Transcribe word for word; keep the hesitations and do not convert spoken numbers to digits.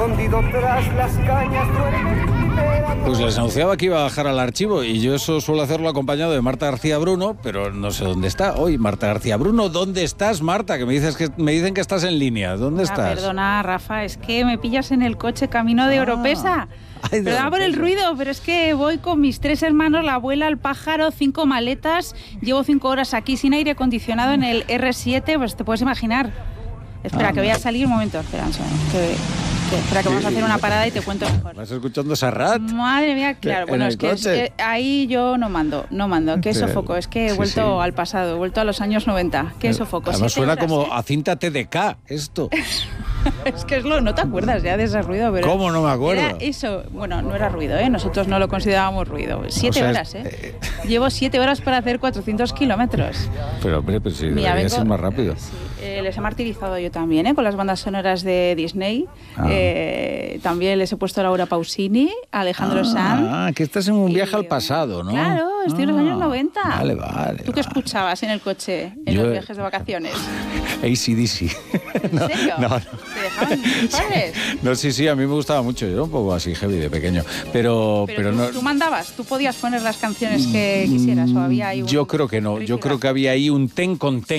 escondido tras las cañas duerme. Pues les anunciaba que iba a bajar al archivo y yo eso suelo hacerlo acompañado de Marta García Bruno, pero no sé dónde está hoy Marta García Bruno. ¿Dónde estás, Marta? Que me dices que me dicen que estás en línea. ¿Dónde Ah, estás? Perdona, Rafa, es que me pillas en el coche camino de Oropesa. Ay, de Perdona por el Oropesa. ruido, pero es que voy con mis tres hermanos, la abuela, el pájaro, cinco maletas. Llevo cinco horas aquí sin aire acondicionado en el erre siete, pues te puedes imaginar. Espera, Ah, que voy a salir un momento. Espera, un segundo, que, que- espera, que vamos a hacer una parada y te cuento mejor. ¿Vas escuchando Serrat? Madre mía, claro. ¿En Bueno, el es que, es coche? que ahí yo no mando, no mando. Qué Sí. sofoco. Es que he Sí, vuelto sí. al pasado, he vuelto a los años noventa. Qué sofoco. Además Siete suena horas, como ¿eh? a cinta te de ka esto. Es que es lo, no te acuerdas ya de ese ruido, pero... ¿Cómo no me acuerdo? Era eso, bueno, no era ruido, ¿eh? Nosotros no lo considerábamos ruido. Siete O sea, horas, es- ¿eh? Llevo siete horas para hacer cuatrocientos kilómetros. Pero hombre, pues sí, Mira, debería vengo- ser más rápido. Sí, eh, les he martirizado yo también, ¿eh? Con las bandas sonoras de Disney. Ah. Eh, también les he puesto a Laura Pausini, a Alejandro Sanz. Ah, que estás en un viaje Y- al pasado, ¿no? Claro, estoy en los Ah, años noventa. Vale, vale. ¿Tú qué vale. escuchabas en el coche, en Yo- los viajes de vacaciones? A C D C. ¿En serio? No, no. ¿Te dejaban tus padres? No, sí, sí, a mí me gustaba mucho. Yo era un poco así heavy de pequeño. Pero, Pero, pero tú, no. tú mandabas, tú podías poner las canciones que quisieras o había ahí un Yo creo que no. Yo rifirrafe? creo que había ahí un ten con ten.